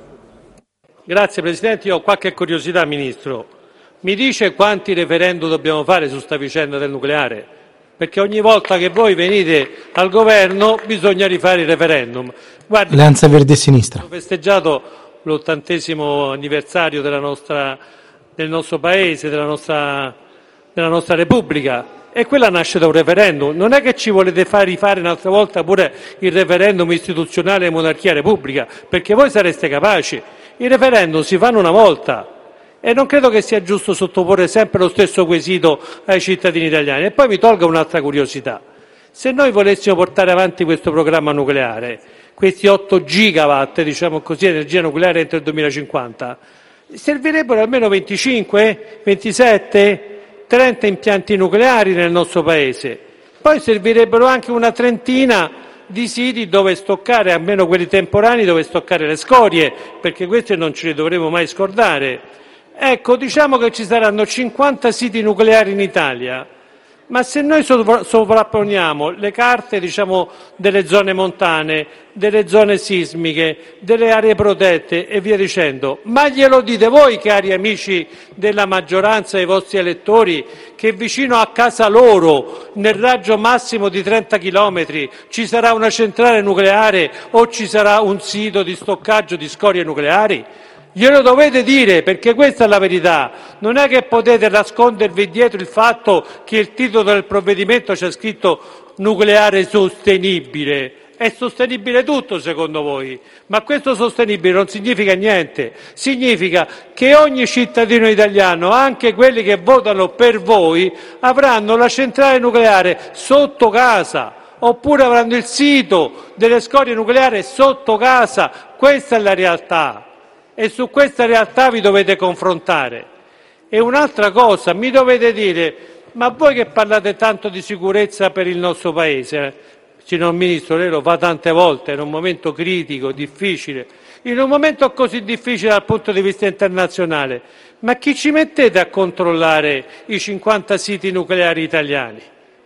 Grazie Presidente, io ho qualche curiosità, Ministro. Mi dice quanti referendum dobbiamo fare su sta vicenda del nucleare? Perché ogni volta che voi venite al governo bisogna rifare il referendum. Guardi, Alleanza Verdi e Sinistra. Ho festeggiato l'ottantesimo anniversario della nostra, del nostro Paese, della nostra, della nostra Repubblica. E quella nasce da un referendum. Non è che ci volete far rifare un'altra volta pure il referendum istituzionale monarchia-repubblica, perché voi sareste capaci. I referendum si fanno una volta e non credo che sia giusto sottoporre sempre lo stesso quesito ai cittadini italiani. E poi mi tolga un'altra curiosità. Se noi volessimo portare avanti questo programma nucleare, questi otto gigawatt, diciamo così, energia nucleare entro il duemilacinquanta, servirebbero almeno venticinque, ventisette, trenta impianti nucleari nel nostro Paese. Poi servirebbero anche una trentina di siti dove stoccare, almeno quelli temporanei, dove stoccare le scorie, perché questi non ce li dovremo mai scordare. Ecco, diciamo che ci saranno cinquanta siti nucleari in Italia, ma se noi sovrapponiamo le carte, diciamo, delle zone montane, delle zone sismiche, delle aree protette e via dicendo, ma glielo dite voi, cari amici della maggioranza e i vostri elettori, che vicino a casa loro, nel raggio massimo di trenta chilometri, ci sarà una centrale nucleare o ci sarà un sito di stoccaggio di scorie nucleari? Glielo dovete dire, perché questa è la verità. Non è che potete nascondervi dietro il fatto che il titolo del provvedimento c'è scritto nucleare sostenibile. È sostenibile tutto secondo voi, ma questo sostenibile non significa niente. Significa che ogni cittadino italiano, anche quelli che votano per voi, avranno la centrale nucleare sotto casa, oppure avranno il sito delle scorie nucleari sotto casa. Questa è la realtà. E su questa realtà vi dovete confrontare. E un'altra cosa, mi dovete dire, ma voi che parlate tanto di sicurezza per il nostro Paese, signor Ministro, lei lo fa tante volte, in un momento critico, difficile, in un momento così difficile dal punto di vista internazionale, ma chi ci mettete a controllare i cinquanta siti nucleari italiani?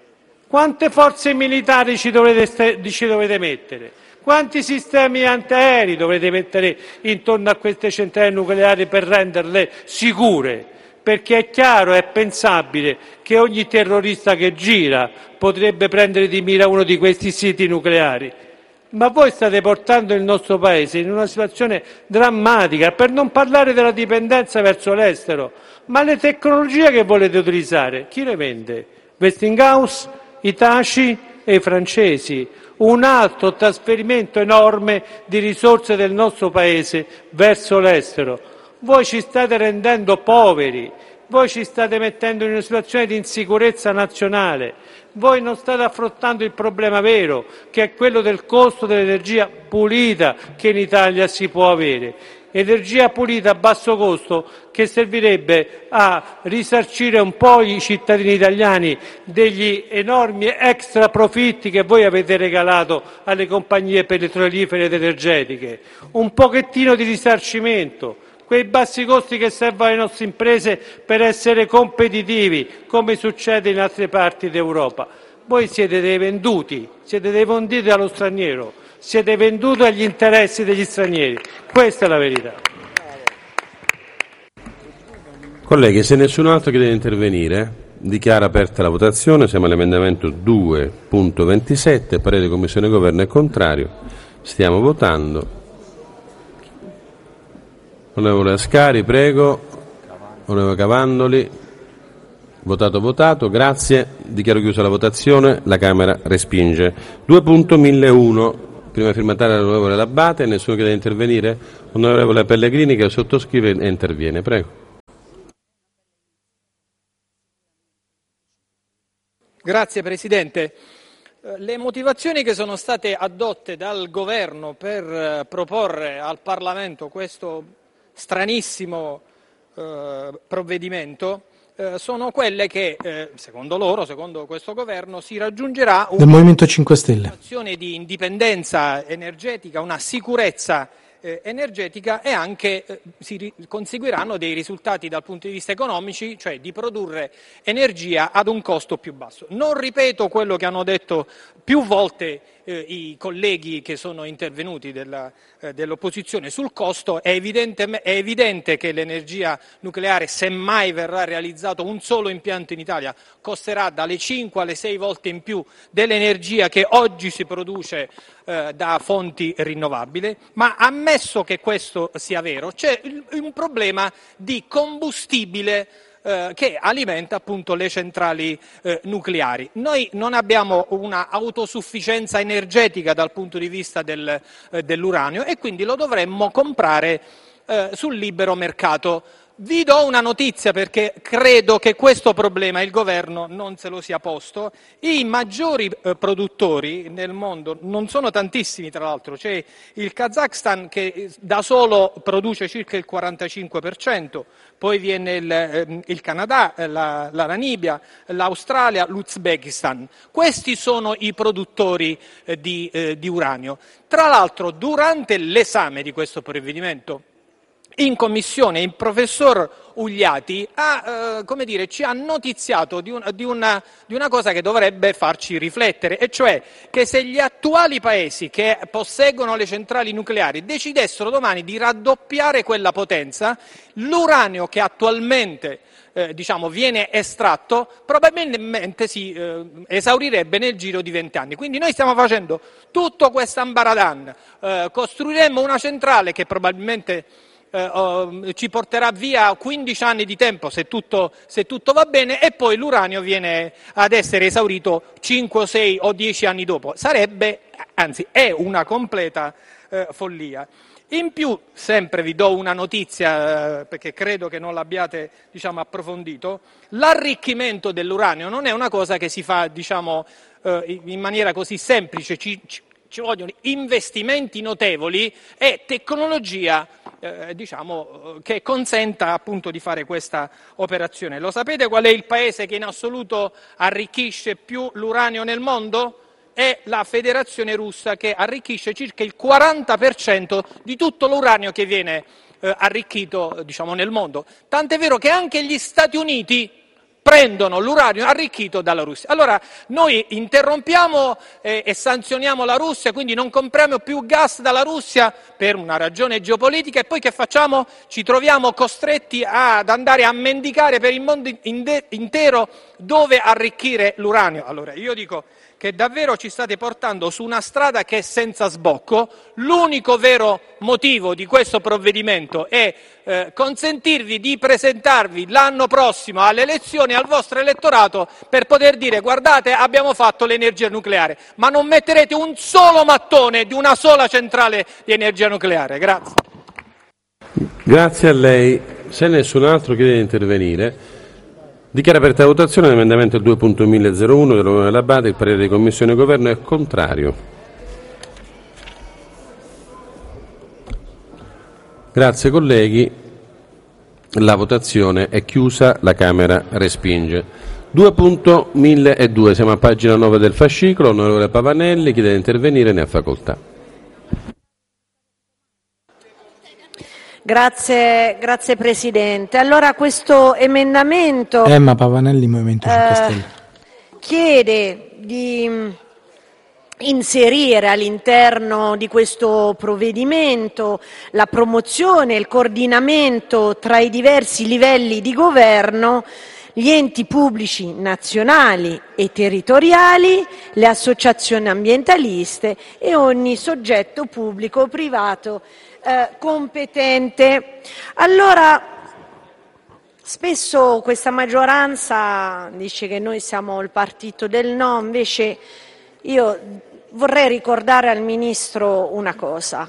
Quante forze militari ci dovete, ci dovete mettere? Quanti sistemi antiaerei dovrete mettere intorno a queste centrali nucleari per renderle sicure? Perché è chiaro, è pensabile che ogni terrorista che gira potrebbe prendere di mira uno di questi siti nucleari. Ma voi state portando il nostro Paese in una situazione drammatica, per non parlare della dipendenza verso l'estero. Ma le tecnologie che volete utilizzare, chi le vende? Westinghouse, Hitachi e i francesi. Un altro trasferimento enorme di risorse del nostro Paese verso l'estero. Voi ci state rendendo poveri, voi ci state mettendo in una situazione di insicurezza nazionale, voi non state affrontando il problema vero, che è quello del costo dell'energia pulita che in Italia si può avere. energia pulita a basso costo che servirebbe a risarcire un po' i cittadini italiani degli enormi extra profitti che voi avete regalato alle compagnie petrolifere ed energetiche. Un pochettino di risarcimento, quei bassi costi che servono alle nostre imprese per essere competitivi, come succede in altre parti d'Europa. Voi siete dei venduti, siete dei venduti allo straniero, siete venduti agli interessi degli stranieri. Questa è la verità. Colleghi, se nessun altro chiede di intervenire, dichiaro aperta la votazione. Siamo all'emendamento due punto ventisette, parere di Commissione Governo è contrario. Stiamo votando. Onorevole Ascari, prego. Onorevole Cavandoli. Votato, votato. Grazie. Dichiaro chiusa la votazione. La Camera respinge. due punto millouno. Prima firmataria l'onorevole L'Abbate. Nessuno chiede di intervenire? Onorevole Pellegrini, che sottoscrive e interviene. Prego. Grazie Presidente. Le motivazioni che sono state addotte dal Governo per proporre al Parlamento questo stranissimo eh, provvedimento eh, sono quelle che, eh, secondo loro, secondo questo Governo, si raggiungerà del Movimento cinque Stelle. Una situazione di indipendenza energetica, una sicurezza eh, energetica e anche eh, si ri- conseguiranno dei risultati dal punto di vista economici, cioè di produrre energia ad un costo più basso. Non ripeto quello che hanno detto più volte eh, i colleghi che sono intervenuti della, eh, dell'opposizione sul costo. È evidente, è evidente che l'energia nucleare, se mai verrà realizzato un solo impianto in Italia, costerà dalle cinque alle sei volte in più dell'energia che oggi si produce eh, da fonti rinnovabili, ma ammesso che questo sia vero, c'è un problema di combustibile Eh, che alimenta appunto le centrali eh, nucleari. Noi non abbiamo una autosufficienza energetica dal punto di vista del, eh, dell'uranio e quindi lo dovremmo comprare eh, sul libero mercato. Vi do una notizia perché credo che questo problema il governo non se lo sia posto. I maggiori eh, produttori nel mondo non sono tantissimi, tra l'altro. C'è il Kazakhstan che da solo produce circa il quarantacinque per cento, poi viene il, eh, il Canada, la, la Namibia, l'Australia, l'Uzbekistan. Questi sono i produttori eh, di, eh, di uranio. Tra l'altro, durante l'esame di questo provvedimento in commissione il professor Ugliati ha, eh, come dire, ci ha notiziato di, un, di, una, di una cosa che dovrebbe farci riflettere, e cioè che se gli attuali paesi che posseggono le centrali nucleari decidessero domani di raddoppiare quella potenza, l'uranio che attualmente eh, diciamo, viene estratto probabilmente si eh, esaurirebbe nel giro di vent'anni. Quindi noi stiamo facendo tutto questo ambaradan, eh, costruiremo una centrale che probabilmente Eh, oh, ci porterà via quindici anni di tempo se tutto, se tutto va bene, e poi l'uranio viene ad essere esaurito cinque, sei o dieci anni dopo. Sarebbe, anzi è una completa eh, follia. In più, sempre vi do una notizia eh, perché credo che non l'abbiate diciamo, approfondito, l'arricchimento dell'uranio non è una cosa che si fa diciamo, eh, in maniera così semplice, ci, ci, ci vogliono investimenti notevoli e tecnologia Eh, diciamo, che consenta appunto di fare questa operazione. Lo sapete qual è il paese che in assoluto arricchisce più l'uranio nel mondo? È la Federazione Russa, che arricchisce circa il quaranta per cento di tutto l'uranio che viene eh, arricchito diciamo, nel mondo. Tant'è vero che anche gli Stati Uniti prendono l'uranio arricchito dalla Russia. Allora noi interrompiamo eh, e sanzioniamo la Russia, quindi non compriamo più gas dalla Russia per una ragione geopolitica, e poi che facciamo? Ci troviamo costretti ad andare a mendicare per il mondo inde- intero dove arricchire l'uranio. Allora io dico che davvero ci state portando su una strada che è senza sbocco. L'unico vero motivo di questo provvedimento è eh, consentirvi di presentarvi l'anno prossimo alle elezioni al vostro elettorato per poter dire: guardate, abbiamo fatto l'energia nucleare, ma non metterete un solo mattone di una sola centrale di energia nucleare. Grazie. Grazie a lei. Se nessun altro chiede di intervenire, dichiara aperta la votazione dell'emendamento due punto millecentouno dell'onorevole L'Abbate. Il parere di Commissione e Governo è contrario. Grazie colleghi, la votazione è chiusa, la Camera respinge. due punto mille due, siamo a pagina nove del fascicolo, onorevole Pavanelli, chiede di intervenire, ne ha facoltà. Grazie, grazie Presidente. Allora questo emendamento Emma Pavanelli, Movimento cinque Stelle. eh, chiede di inserire all'interno di questo provvedimento la promozione e il coordinamento tra i diversi livelli di governo, gli enti pubblici nazionali e territoriali, le associazioni ambientaliste e ogni soggetto pubblico o privato eh, competente. Allora, spesso questa maggioranza dice che noi siamo il partito del no, invece io vorrei ricordare al Ministro una cosa.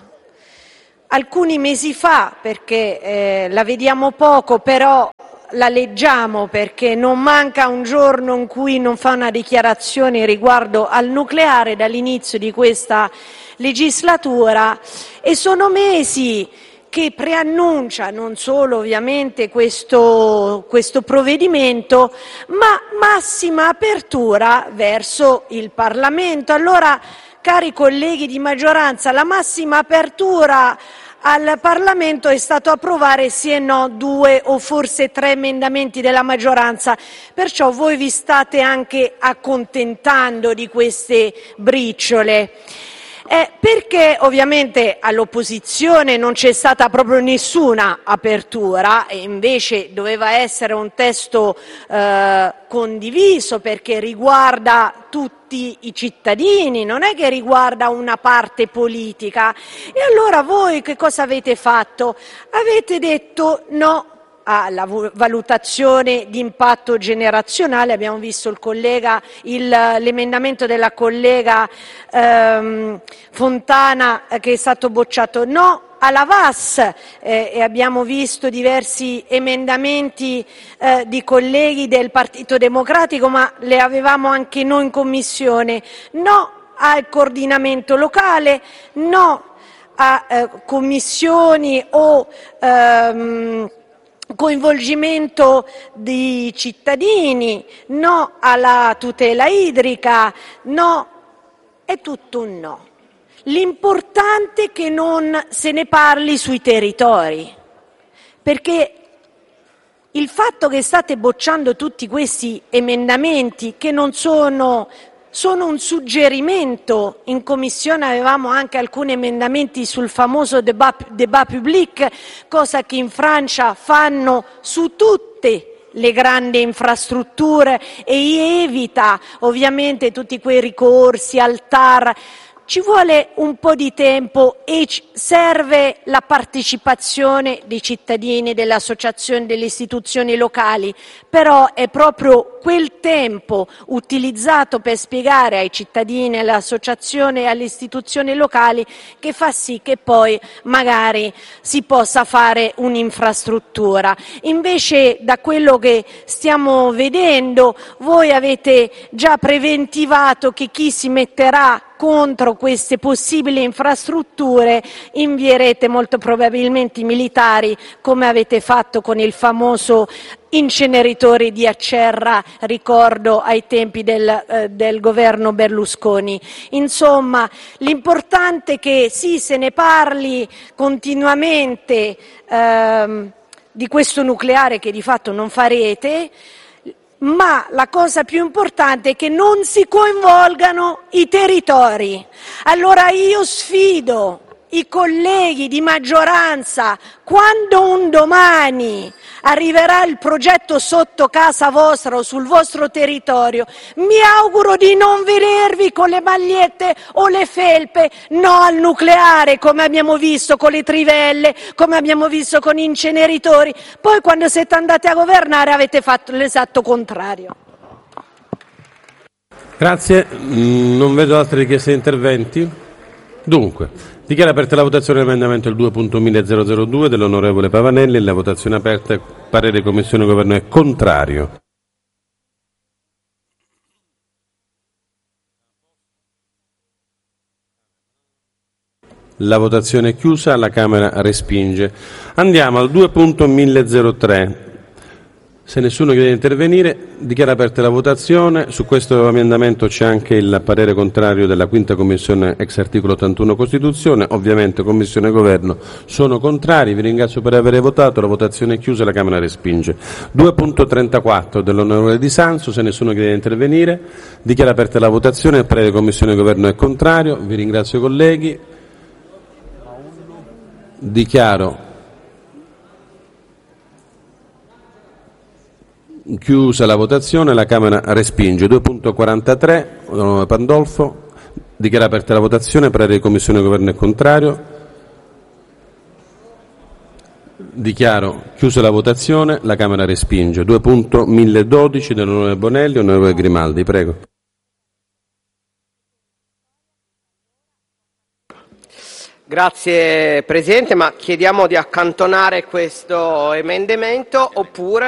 Alcuni mesi fa, perché eh, la vediamo poco, però la leggiamo perché non manca un giorno in cui non fa una dichiarazione riguardo al nucleare dall'inizio di questa legislatura, e sono mesi che preannuncia non solo ovviamente questo, questo provvedimento, ma massima apertura verso il Parlamento. Allora, cari colleghi di maggioranza, la massima apertura al Parlamento è stato approvare sì e no due o forse tre emendamenti della maggioranza, perciò voi vi state anche accontentando di queste briciole. Eh, perché ovviamente all'opposizione non c'è stata proprio nessuna apertura e invece doveva essere un testo eh, condiviso perché riguarda tutti i cittadini, non è che riguarda una parte politica. E allora voi che cosa avete fatto? Avete detto no alla valutazione di impatto generazionale, abbiamo visto il collega, il, l'emendamento della collega ehm, Fontana eh, che è stato bocciato, no alla V A S eh, e abbiamo visto diversi emendamenti eh, di colleghi del Partito Democratico, ma le avevamo anche noi in Commissione, no al coordinamento locale, no a eh, commissioni o ehm, coinvolgimento di cittadini, no alla tutela idrica, no, è tutto un no. L'importante è che non se ne parli sui territori, perché il fatto che state bocciando tutti questi emendamenti che non sono sono un suggerimento. In Commissione avevamo anche alcuni emendamenti sul famoso débat, débat public, cosa che in Francia fanno su tutte le grandi infrastrutture e evita ovviamente tutti quei ricorsi al T A R. Ci vuole un po' di tempo e serve la partecipazione dei cittadini, delle associazioni, delle istituzioni locali, però è proprio quel tempo utilizzato per spiegare ai cittadini, alle associazioni e alle istituzioni locali che fa sì che poi magari si possa fare un'infrastruttura. Invece, da quello che stiamo vedendo, voi avete già preventivato che chi si metterà contro queste possibili infrastrutture invierete molto probabilmente i militari, come avete fatto con il famoso inceneritore di Acerra, ricordo ai tempi del, eh, del governo Berlusconi. Insomma, l'importante è che sì, se ne parli continuamente ehm, di questo nucleare che di fatto non farete, ma la cosa più importante è che non si coinvolgano i territori. Allora io sfido i colleghi di maggioranza, quando un domani arriverà il progetto sotto casa vostra o sul vostro territorio, mi auguro di non vedervi con le magliette o le felpe no al nucleare, come abbiamo visto con le trivelle, come abbiamo visto con gli inceneritori. Poi quando siete andati a governare avete fatto l'esatto contrario. Grazie, non vedo altre richieste di interventi. Dunque, dichiaro aperta la votazione dell'emendamento il due punto mille due dell'onorevole Pavanelli. La votazione aperta, parere Commissione Governo è contrario. La votazione è chiusa, la Camera respinge. Andiamo al due punto milletre. Se nessuno chiede di intervenire, dichiaro aperta la votazione. Su questo emendamento c'è anche il parere contrario della quinta Commissione ex articolo ottantuno Costituzione. Ovviamente Commissione e Governo sono contrari. Vi ringrazio per aver votato. La votazione è chiusa, la Camera respinge. due punto trentaquattro dell'onorevole Di Sanzo. Se nessuno chiede di intervenire, dichiaro aperta la votazione. Il parere Commissione e Governo è contrario. Vi ringrazio colleghi. Dichiaro chiusa la votazione, la Camera respinge. due punto quarantatré, onorevole Pandolfo, dichiara aperta la votazione, parere di Commissione Governo è contrario. Dichiaro chiusa la votazione, la Camera respinge. due punto milledodici dell'onorevole Bonelli, onorevole Grimaldi, prego. Grazie Presidente, ma chiediamo di accantonare questo emendamento oppure